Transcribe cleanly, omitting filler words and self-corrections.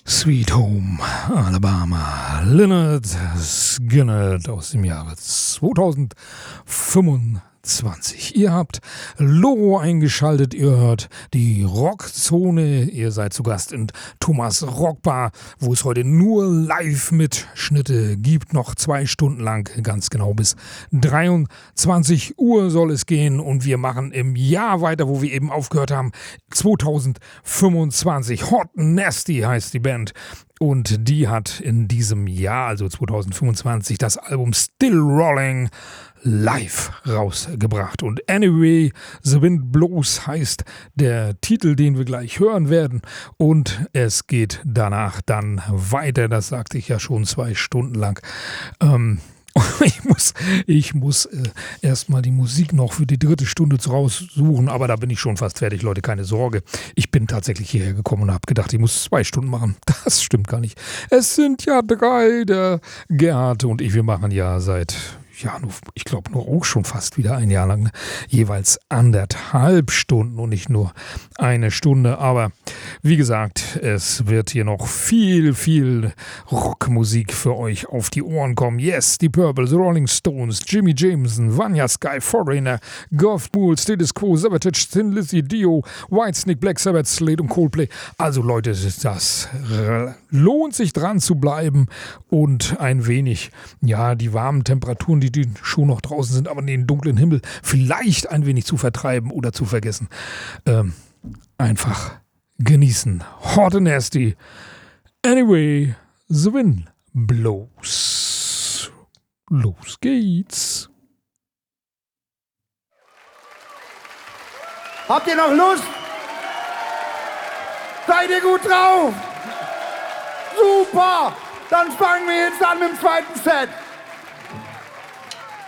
Sweet Home Alabama, Lynyrd Skynyrd aus dem Jahre 2025. Ihr habt Loro eingeschaltet, ihr hört die Rockzone, ihr seid zu Gast in Thomas Rockbar, wo es heute nur Live-Mitschnitte gibt, noch 2 Stunden lang, ganz genau bis 23 Uhr soll es gehen und wir machen im Jahr weiter, wo wir eben aufgehört haben, 2025. Hot Nasty heißt die Band. Und die hat in diesem Jahr, also 2025, das Album Still Rolling live rausgebracht. Und Anyway, The Wind Blows heißt der Titel, den wir gleich hören werden. Und es geht danach dann weiter, das sagte ich ja schon 2 Stunden lang. Ich muss erstmal die Musik noch für die 3. Stunde raussuchen, aber da bin ich schon fast fertig, Leute, keine Sorge. Ich bin tatsächlich hierher gekommen und habe gedacht, ich muss 2 Stunden machen. Das stimmt gar nicht. Es sind ja 3, der Gerhard und ich, wir machen ja seit... ich glaube nur auch schon fast wieder ein Jahr lang, jeweils 1,5 Stunden und nicht nur 1 Stunde. Aber wie gesagt, es wird hier noch viel Rockmusik für euch auf die Ohren kommen. Yes, die Purple, The Rolling Stones, Jimmy Jameson, Vanya Sky, Foreigner, Golf Mool, Status Quo, Sabotage, Thin Lizzy, Dio, Whitesnake, Black Sabbath, Slade und Coldplay. Also Leute, das lohnt sich dran zu bleiben und ein wenig, die warmen Temperaturen, die schon noch draußen sind, aber in den dunklen Himmel vielleicht ein wenig zu vertreiben oder zu vergessen. Einfach genießen. Hot and Nasty. Anyway, the wind blows. Los geht's. Habt ihr noch Lust? Seid ihr gut drauf? Super! Dann fangen wir jetzt an mit dem 2. Set.